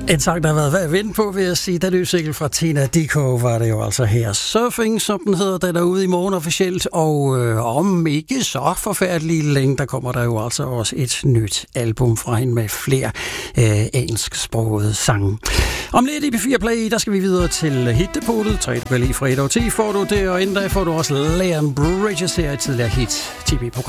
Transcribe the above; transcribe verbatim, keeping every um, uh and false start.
En sang, der har været værd at vente på, vil jeg sige. Den nye single fra Tina Dickow var det jo altså her. Surfing, som den hedder, den er ude i morgen officielt, og øh, om ikke så forfærdeligt længe, der kommer der jo altså også et nyt album fra hende med flere øh, engelsksprogede sange. Om lidt i P fire Play, der skal vi videre til Hitdepotet. tre du kan lide fra et og ti får du det, og inden da får du også Leon Bridges her i tidligere hit T V-program.